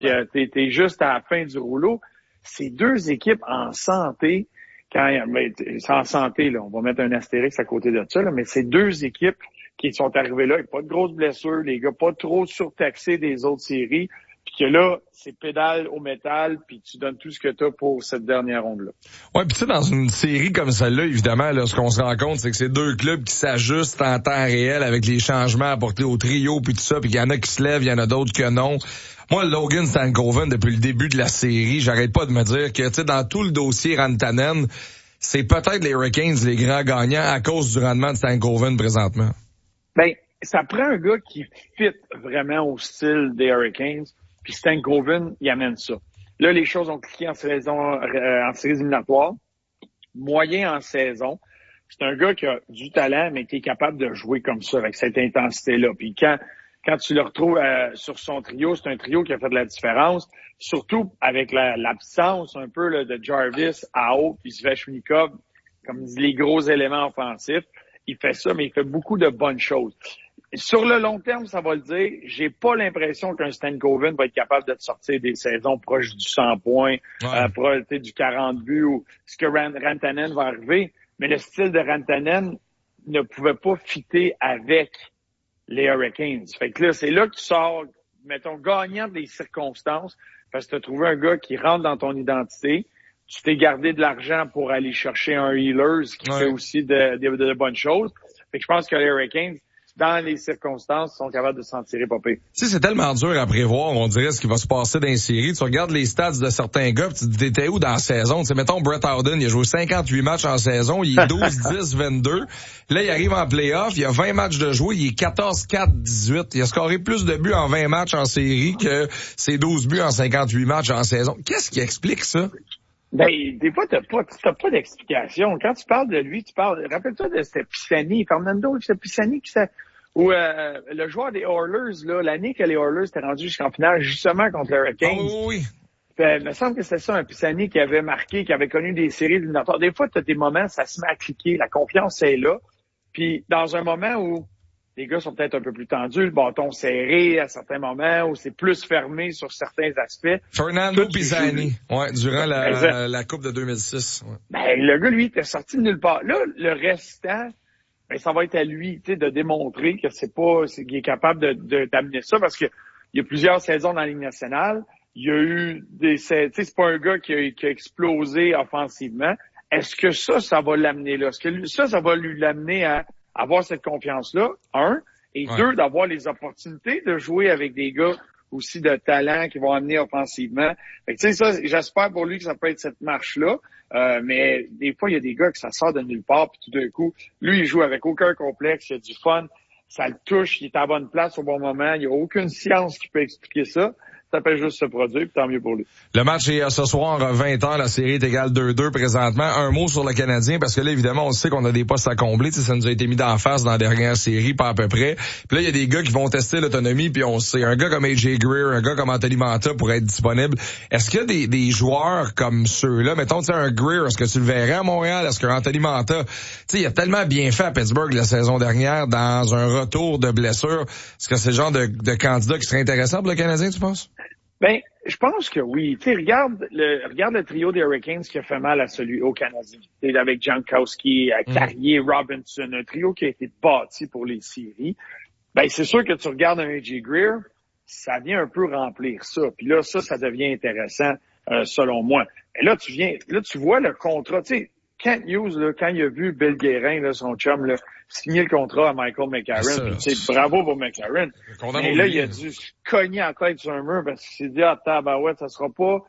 t'es juste à la fin du rouleau. Ces deux équipes en santé, c'est en santé, là, on va mettre un astérix à côté de ça, là, mais c'est deux équipes qui sont arrivées là, pas de grosses blessures, les gars pas trop surtaxés des autres séries, puis que là, c'est pédale au métal, puis tu donnes tout ce que tu as pour cette dernière ronde-là. Ouais, puis tu sais, dans une série comme celle-là, évidemment, là, ce qu'on se rend compte, c'est que c'est deux clubs qui s'ajustent en temps réel avec les changements apportés au trio, puis tout ça, puis il y en a qui se lèvent, il y en a d'autres que non. Moi, Logan Stankoven, depuis le début de la série, j'arrête pas de me dire que, tu sais, dans tout le dossier Rantanen, c'est peut-être les Hurricanes les grands gagnants à cause du rendement de Stankoven présentement. Ben, ça prend un gars qui fit vraiment au style des Hurricanes. Puis Stankoven, il amène ça. Là, les choses ont cliqué en séries éliminatoires. Moyen en saison. C'est un gars qui a du talent, mais qui est capable de jouer comme ça, avec cette intensité-là. Puis quand tu le retrouves sur son trio, c'est un trio qui a fait de la différence. Surtout avec l'absence un peu là, de Jarvis, Ao, puis Svechnikov, comme les gros éléments offensifs. Il fait ça, mais il fait beaucoup de bonnes choses. Sur le long terme, ça va le dire, j'ai pas l'impression qu'un Stankoven va être capable de te sortir des saisons proches du 100 points, proche du 40 buts, ou ce que Rantanen va arriver. Mais le style de Rantanen ne pouvait pas fitter avec les Hurricanes. Fait que là, c'est là que tu sors, mettons, gagnant des circonstances, parce que tu as trouvé un gars qui rentre dans ton identité. Tu t'es gardé de l'argent pour aller chercher un healer, ce qui fait aussi de bonnes choses. Fait que je pense que les Hurricanes, dans les circonstances, sont capables de s'en tirer pas pire. Tu sais, c'est tellement dur à prévoir, on dirait, ce qui va se passer dans les séries. Tu regardes les stats de certains gars, pis tu te dis, t'étais où dans la saison? Tu sais, mettons, Brett Howden, il a joué 58 matchs en saison, il est 12-10-22. Là, il arrive en play-off, il a 20 matchs de jouer, il est 14-4-18. Il a scoré plus de buts en 20 matchs en série que ses 12 buts en 58 matchs en saison. Qu'est-ce qui explique ça? Ben, des fois, t'as pas d'explication. Quand tu parles de lui, rappelle-toi de Pisani, Fernando Pisani, ou le joueur des Oilers, là, l'année que les Oilers étaient rendus jusqu'en finale, justement contre les Hurricanes. Oh oui. Il me semble que c'était ça, un Pisani qui avait marqué, qui avait connu des séries éliminatoires. Des fois, t'as des moments, ça se met à cliquer, la confiance est là. Puis, dans un moment où les gars sont peut-être un peu plus tendus, le bâton serré à certains moments, où c'est plus fermé sur certains aspects. Fernando Pisani, durant la Coupe de 2006. Ouais. Ben, le gars, lui, était sorti de nulle part. Là, le restant, ben, ça va être à lui, tu sais, de démontrer que qu'il est capable d'amener ça, parce que il y a plusieurs saisons dans la Ligue nationale. Il y a eu tu sais, c'est pas un gars qui a explosé offensivement. Est-ce que ça va l'amener là? Est-ce que ça va lui l'amener à avoir cette confiance-là, et deux, d'avoir les opportunités de jouer avec des gars aussi de talent qui vont amener offensivement. Fait que, tu sais, ça, j'espère pour lui que ça peut être cette marche-là, mais des fois, il y a des gars que ça sort de nulle part, puis tout d'un coup, lui, il joue avec aucun complexe, il a du fun, ça le touche, il est à la bonne place au bon moment, il n'y a aucune science qui peut expliquer ça. Ça peut juste se produire, puis tant mieux pour lui. Le match est ce soir, 20h, la série est égale 2-2 présentement. Un mot sur le Canadien, parce que là, évidemment, on sait qu'on a des postes à combler. Tu sais, ça nous a été mis d'en face dans la dernière série, pas à peu près. Puis là, il y a des gars qui vont tester l'autonomie, puis on sait, un gars comme AJ Greer, un gars comme Anthony Manta pourrait être disponible. Est-ce qu'il y a des joueurs comme ceux-là? Mettons, tu sais, un Greer, est-ce que tu le verrais à Montréal? Est-ce que Anthony Manta, tu sais, il a tellement bien fait à Pittsburgh la saison dernière dans un retour de blessure. Est-ce que c'est le genre de candidat qui serait intéressant pour le Canadien, tu penses? Ben, je pense que oui. Tu sais, regarde le trio des Hurricanes qui a fait mal à celui au Canadien. Tu sais, avec Jankowski, Carrier, Robinson, un trio qui a été bâti pour les séries. Ben, c'est sûr que tu regardes un A.J. Greer, ça vient un peu remplir ça. Puis là, ça devient intéressant, selon moi. Et là, tu vois le contrat. Tu sais, Kent Hughes, là, quand il a vu Bill Guérin, là, son chum, là, signer le contrat à Michael McCarron. Bravo pour McCarron. Mais là, il a dû se cogner la tête sur un mur parce qu'il s'est dit, tabarouette, ça sera pas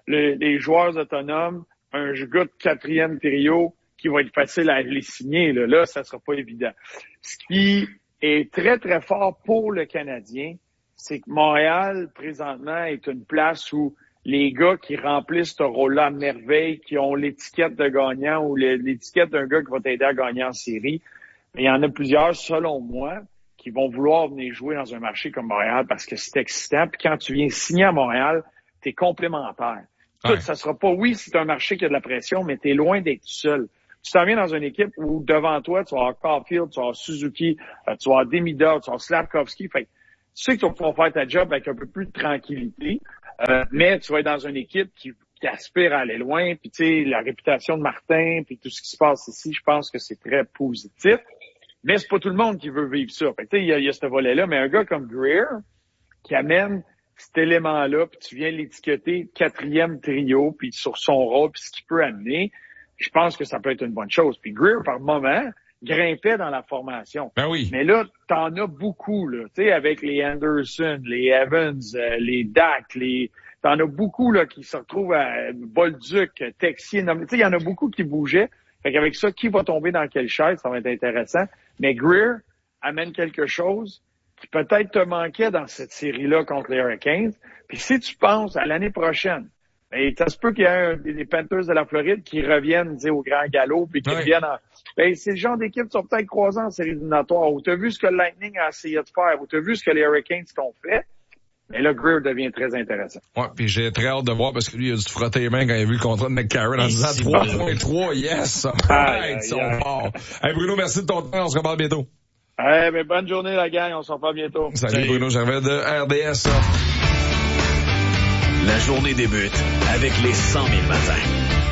les joueurs autonomes, un gars de quatrième trio qui va être facile à les signer. Là, ça sera pas évident. Ce qui est très, très fort pour le Canadien, c'est que Montréal, présentement, est une place où les gars qui remplissent ce rôle-là à merveille, qui ont l'étiquette de gagnant ou l'étiquette d'un gars qui va t'aider à gagner en série, il y en a plusieurs, selon moi, qui vont vouloir venir jouer dans un marché comme Montréal parce que c'est excitant. Puis quand tu viens signer à Montréal, t'es complémentaire. Ça sera pas, oui, c'est un marché qui a de la pression, mais t'es loin d'être seul. Tu t'en viens dans une équipe où devant toi, tu vas avoir Caulfield, tu vas avoir Suzuki, tu vas avoir Demidov, tu vas avoir Slavkovski. Fait que tu sais que tu vas pouvoir faire ta job avec un peu plus de tranquillité. Mais tu vas être dans une équipe qui aspire à aller loin. Puis tu sais, la réputation de Martin, puis tout ce qui se passe ici, je pense que c'est très positif. Mais c'est pas tout le monde qui veut vivre ça. Fait que tu sais, il y a ce volet-là. Mais un gars comme Greer, qui amène cet élément-là, puis tu viens l'étiqueter 4e trio, puis sur son rôle, puis ce qu'il peut amener, je pense que ça peut être une bonne chose. Puis Greer, par moment, grimpait dans la formation. Ben oui. Mais là, t'en as beaucoup, là. Tu sais, avec les Anderson, les Evans, les Dak, t'en as beaucoup, là, qui se retrouvent à Bolduc, Texier. Tu sais, il y en a beaucoup qui bougeaient. Fait qu'avec ça, qui va tomber dans quelle chaise, ça va être intéressant. Mais Greer amène quelque chose qui peut-être te manquait dans cette série-là contre les Hurricanes. Puis si tu penses à l'année prochaine, ben, ça se peut qu'il y ait des Panthers de la Floride qui reviennent, au grand galop, puis qui reviennent ben, c'est le genre d'équipe qui sont peut-être croisés en série éliminatoire, où tu as vu ce que le Lightning a essayé de faire, où tu as vu ce que les Hurricanes ont fait. Mais là, Greer devient très intéressant. Ouais, puis j'ai très hâte de voir parce que lui, il a dû frotter les mains quand il a vu le contrat de McCarron en disant 3.3, yes! Right, son fort. Hey Bruno, merci de ton temps, on se reparle bientôt. Ben, bonne journée la gang, on se reparle bientôt. Salut Bruno Gervais de RDS. La journée débute avec les 100 000 matins.